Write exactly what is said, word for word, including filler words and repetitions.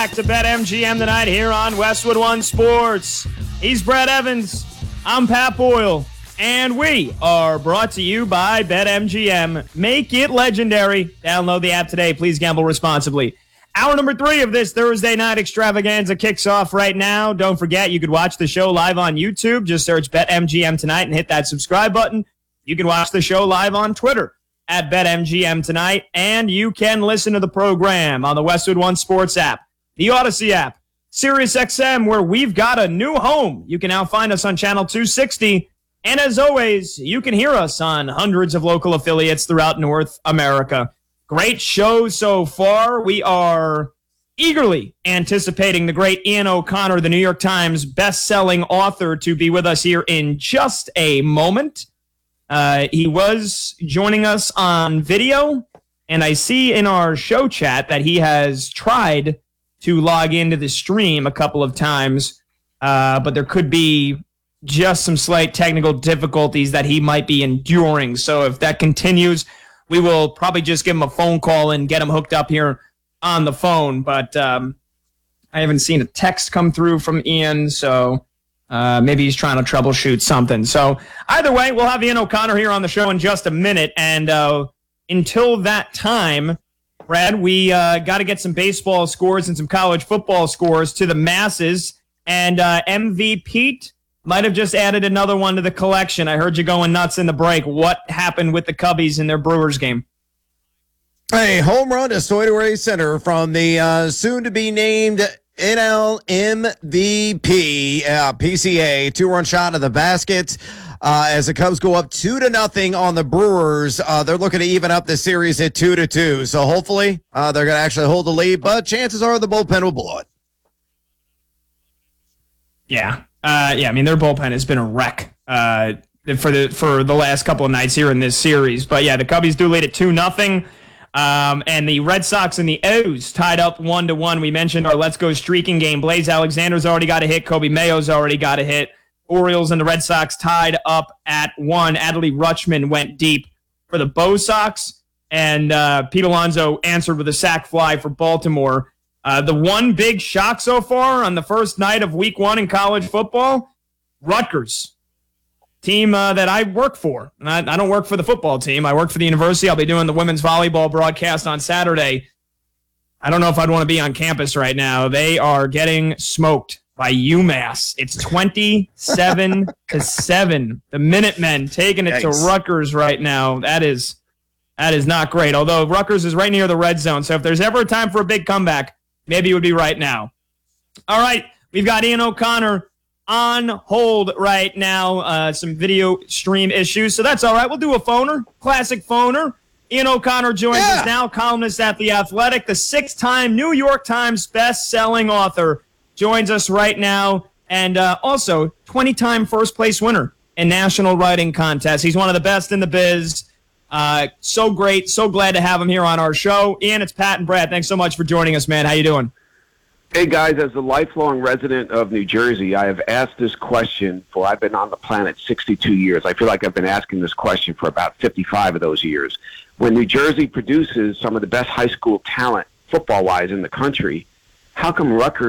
Back to BetMGM tonight here on Westwood One Sports. He's Brett Evans. I'm Pat Boyle. And we are brought to you by BetMGM. Make it legendary. Download the app today. Please gamble responsibly. Hour number three of this Thursday night extravaganza kicks off right now. Don't forget, you could watch the show live on YouTube. Just search BetMGM Tonight and hit that subscribe button. You can watch the show live on Twitter at BetMGM Tonight. And you can listen to the program on the Westwood One Sports app, the Odyssey app, SiriusXM, where we've got a new home. You can now find us on Channel two sixty. And as always, you can hear us on hundreds of local affiliates throughout North America. Great show so far. We are eagerly anticipating the great Ian O'Connor, the New York Times best-selling author, to be with us here in just a moment. Uh, he was joining us on video, and I see in our show chat that he has tried to log into the stream a couple of times, uh, but there could be just some slight technical difficulties that he might be enduring. So if that continues, we will probably just give him a phone call and get him hooked up here on the phone. But um, I haven't seen a text come through from Ian, so uh, maybe he's trying to troubleshoot something. So either way, we'll have Ian O'Connor here on the show in just a minute. And uh, until that time, Brad, we uh, got to get some baseball scores and some college football scores to the masses. And uh, M V Pete might have just added another one to the collection. I heard you going nuts in the break. What happened with the Cubbies in their Brewers game? A home run to Stoydaway Center from the uh, soon-to-be-named N L M V P, uh, P C A, two-run shot of the basket. Uh, as the Cubs go up two to nothing on the Brewers, uh, they're looking to even up the series at two to two. So hopefully uh, they're going to actually hold the lead, but chances are the bullpen will blow it. Yeah. Uh, yeah, I mean, their bullpen has been a wreck uh, for the for the last couple of nights here in this series. But, yeah, the Cubbies do lead at two nothing. Um, and the Red Sox and the O's tied up one to one. We mentioned our Let's Go streaking game. Blaze Alexander's already got a hit. Kobe Mayo's already got a hit. Orioles and the Red Sox tied up at one. Adley Rutschman went deep for the Bo Sox. And uh, Pete Alonso answered with a sac fly for Baltimore. Uh, the one big shock so far on the first night of week one in college football, Rutgers, team uh, that I work for. I, I don't work for the football team. I work for the university. I'll be doing the women's volleyball broadcast on Saturday. I don't know if I'd want to be on campus right now. They are getting smoked by UMass. It's twenty-seven to seven. The Minutemen taking it Yikes. to Rutgers right now. That is, that is not great, although Rutgers is right near the red zone. So if there's ever a time for a big comeback, maybe it would be right now. All right, we've got Ian O'Connor on hold right now. Uh, some video stream issues, so that's all right. We'll do a phoner, classic phoner. Ian O'Connor joins yeah. us now, columnist at The Athletic, the six-time New York Times best-selling author, joins us right now, and uh, also twenty-time first-place winner in national writing contests. He's one of the best in the biz. Uh, so great. So glad to have him here on our show. Ian, it's Pat and Brad. Thanks so much for joining us, man. How you doing? Hey, guys. As a lifelong resident of New Jersey, I have asked this question for, I've been on the planet sixty-two years. I feel like I've been asking this question for about fifty-five of those years. When New Jersey produces some of the best high school talent, football-wise, in the country, how come Rutgers